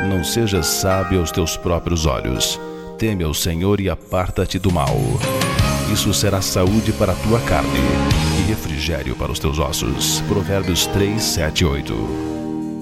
Não sejas sábio aos teus próprios olhos. Teme ao Senhor e aparta-te do mal. Isso será saúde para a tua carne e refrigério para os teus ossos. Provérbios 3, 7 e 8.